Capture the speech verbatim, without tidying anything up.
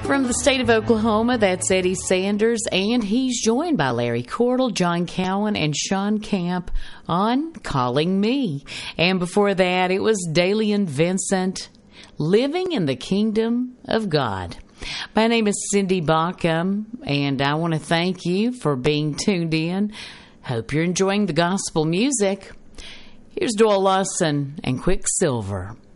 From the state of Oklahoma, that's Eddie Sanders, and he's joined by Larry Cordell, John Cowan, and Sean Camp on Calling Me. And before that, it was Dalian Vincent, Living in the Kingdom of God. My name is Cindy Bauckham, and I want to thank you for being tuned in. Hope you're enjoying the gospel music. Here's Doyle Lawson and Quicksilver.